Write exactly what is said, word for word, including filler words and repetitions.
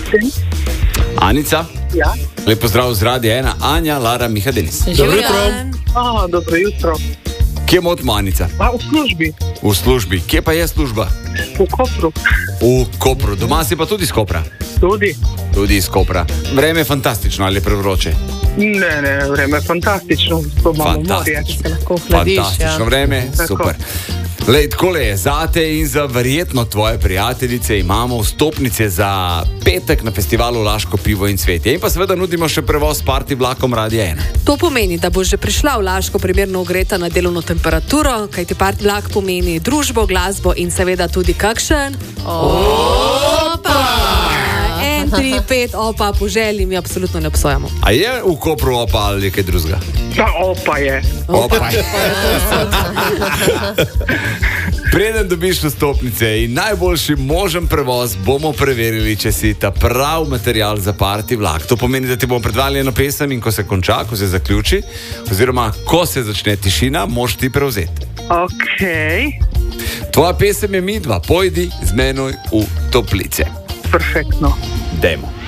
Anica? Ja. Lep pozdrav z Radia ena, Anja, Lara, Miha, Denis. Dobro jutro. Aha, dobro jutro. Kje motimo, Anica? A, v službi. V službi. Kje pa je služba? V Kopru. V Kopru. Doma si pa tudi iz Kopra? Tudi. Tudi iz Kopra. Vreme je fantastično ali prevroče? Ne, ne, vreme je fantastično. To imamo morje. Se lahko hladiš, Fantastično ja. vreme, Tako. super. Lej, takole je, zate in za verjetno tvoje prijateljice imamo vstopnice za petek na festivalu Laško pivo in cvetje. In pa seveda nudimo še prevoz s party vlakom Radia ena. To pomeni, da boš že prišla v Laško primerno ogreta na delovno temperaturo, kajti party vlak pomeni družbo, glasbo in seveda tudi kakšen. Opa! En, tri, pet, opa, po želji mi absolutno ne obsojamo. A je v Kopru opa ali kaj drugega? Ta opa je. Opa je. Preden dobiš vstopnice in najboljši možen prevoz, bomo preverili, če si ta prav material za party vlak. To pomeni, da ti bomo predvali eno pesem in ko se konča, ko se zaključi, oziroma ko se začne tišina, moš ti prevzeti. Ok. Tvoja pesem je Midva, pojdi z menoj v toplice. Perfektno. Dajmo.